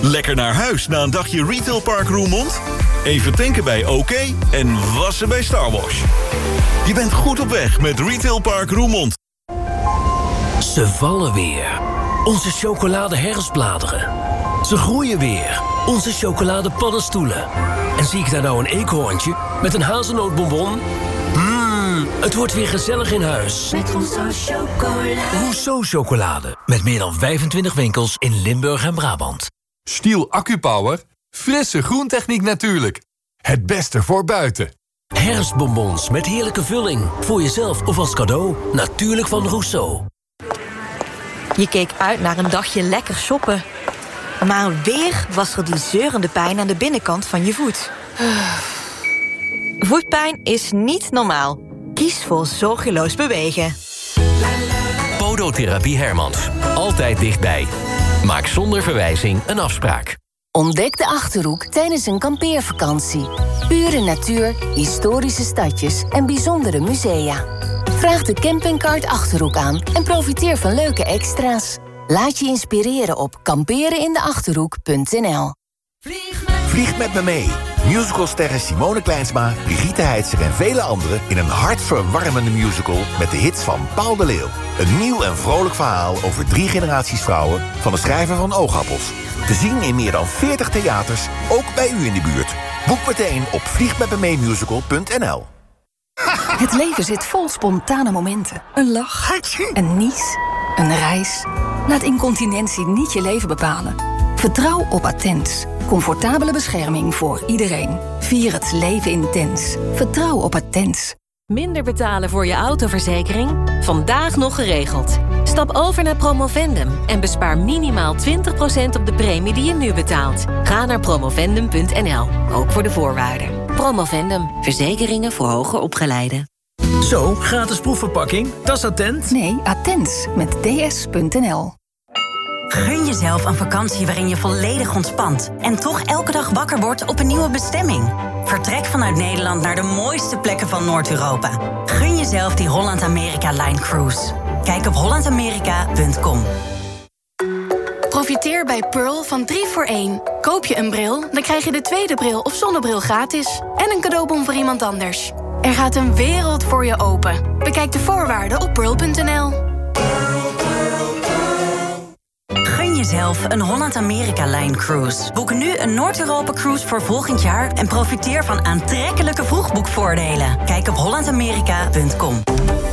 Lekker naar huis na een dagje Retail Park Roermond? Even tanken bij OK en wassen bij Star Wash. Je bent goed op weg met Retail Park Roermond. Ze vallen weer. Onze chocolade herfstbladeren. Ze groeien weer. Onze chocolade paddenstoelen. En zie ik daar nou een eekhoorntje met een hazelnootbonbon? Het wordt weer gezellig in huis. Met Rousseau chocolade. Rousseau chocolade. Met meer dan 25 winkels in Limburg en Brabant. Stiel AccuPower. Frisse groentechniek natuurlijk. Het beste voor buiten. Herfstbonbons met heerlijke vulling. Voor jezelf of als cadeau. Natuurlijk van Rousseau. Je keek uit naar een dagje lekker shoppen. Maar weer was er die zeurende pijn aan de binnenkant van je voet. Voetpijn is niet normaal. Kies voor zorgeloos bewegen. Podotherapie Hermans. Altijd dichtbij. Maak zonder verwijzing een afspraak. Ontdek de Achterhoek tijdens een kampeervakantie. Pure natuur, historische stadjes en bijzondere musea. Vraag de campingkaart Achterhoek aan en profiteer van leuke extra's. Laat je inspireren op kamperenindeachterhoek.nl. Vlieg met me mee. Musicalsterren Simone Kleinsma, Brigitte Heitzer en vele anderen in een hartverwarmende musical met de hits van Paul de Leeuw. Een nieuw en vrolijk verhaal over 3 generaties vrouwen van de schrijver van Oogappels. Te zien in meer dan 40 theaters, ook bij u in de buurt. Boek meteen op vliegmetmemeemusical.nl. Het leven zit vol spontane momenten. Een lach, een nies, een reis. Laat incontinentie niet je leven bepalen. Vertrouw op Attens. Comfortabele bescherming voor iedereen. Vier het leven intens. Vertrouw op Attens. Minder betalen voor je autoverzekering? Vandaag nog geregeld. Stap over naar Promovendum en bespaar minimaal 20% op de premie die je nu betaalt. Ga naar promovendum.nl, ook voor de voorwaarden. Promovendum, verzekeringen voor hoger opgeleiden. Zo, gratis proefverpakking. Dat is Attent? Nee, Attens met ds.nl. Gun jezelf een vakantie waarin je volledig ontspant en toch elke dag wakker wordt op een nieuwe bestemming. Vertrek vanuit Nederland naar de mooiste plekken van Noord-Europa. Gun jezelf die Holland-Amerika-Line Cruise. Kijk op hollandamerika.com. Profiteer bij Pearl van 3 voor 1. Koop je een bril, dan krijg je de tweede bril of zonnebril gratis. En een cadeaubon voor iemand anders. Er gaat een wereld voor je open. Bekijk de voorwaarden op pearl.nl. Gun jezelf een Holland-Amerika-Line Cruise. Boek nu een Noord-Europa-cruise voor volgend jaar en profiteer van aantrekkelijke vroegboekvoordelen. Kijk op hollandamerika.com.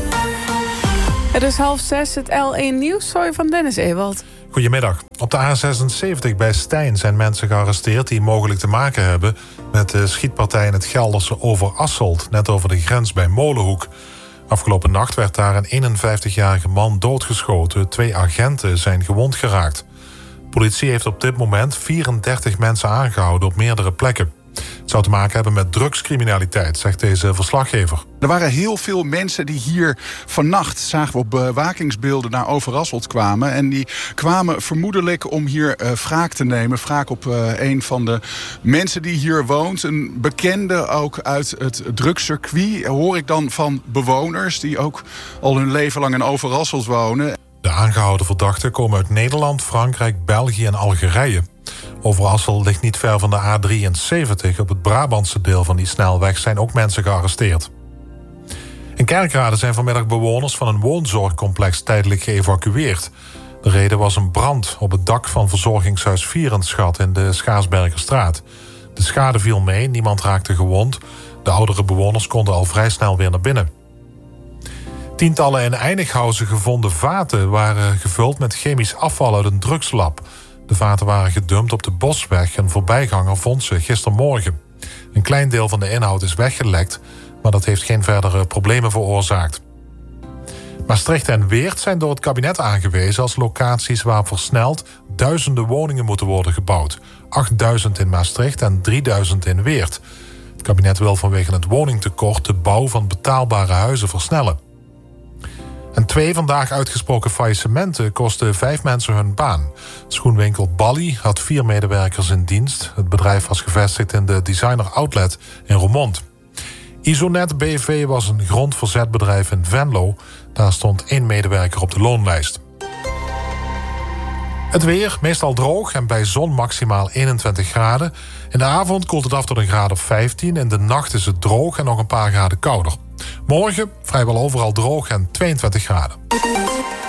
Het is 5:30, het L1 Nieuws. Hoi van Dennis Ewald. Goedemiddag. Op de A76 bij Stein zijn mensen gearresteerd die mogelijk te maken hebben met de schietpartij in het Gelderse Overasselt, net over de grens bij Molenhoek. Afgelopen nacht werd daar een 51-jarige man doodgeschoten. 2 agenten zijn gewond geraakt. De politie heeft op dit moment 34 mensen aangehouden op meerdere plekken. Het zou te maken hebben met drugscriminaliteit, zegt deze verslaggever. Er waren heel veel mensen die hier vannacht, zagen we op bewakingsbeelden, naar Overasselt kwamen. En die kwamen vermoedelijk om hier wraak te nemen. Wraak op een van de mensen die hier woont. Een bekende ook uit het drugscircuit. Hoor ik dan van bewoners die ook al hun leven lang in Overasselt wonen. De aangehouden verdachten komen uit Nederland, Frankrijk, België en Algerije. Overasselt ligt niet ver van de A73. Op het Brabantse deel van die snelweg zijn ook mensen gearresteerd. In Kerkrade zijn vanmiddag bewoners van een woonzorgcomplex tijdelijk geëvacueerd. De reden was een brand op het dak van verzorgingshuis Vierenschat in de Schaarsbergerstraat. De schade viel mee, niemand raakte gewond. De oudere bewoners konden al vrij snel weer naar binnen. Tientallen in Einighausen gevonden vaten waren gevuld met chemisch afval uit een drugslab. De vaten waren gedumpt op de Bosweg. Een voorbijganger vond ze gistermorgen. Een klein deel van de inhoud is weggelekt, maar dat heeft geen verdere problemen veroorzaakt. Maastricht en Weert zijn door het kabinet aangewezen als locaties waar versneld duizenden woningen moeten worden gebouwd. 8000 in Maastricht en 3000 in Weert. Het kabinet wil vanwege het woningtekort de bouw van betaalbare huizen versnellen. En 2 vandaag uitgesproken faillissementen kosten 5 mensen hun baan. Schoenwinkel Bally had 4 medewerkers in dienst. Het bedrijf was gevestigd in de Designer Outlet in Roermond. Isonet BV was een grondverzetbedrijf in Venlo. Daar stond 1 medewerker op de loonlijst. Het weer, meestal droog en bij zon maximaal 21 graden. In de avond koelt het af tot een graad of 15. In de nacht is het droog en nog een paar graden kouder. Morgen vrijwel overal droog en 22 graden.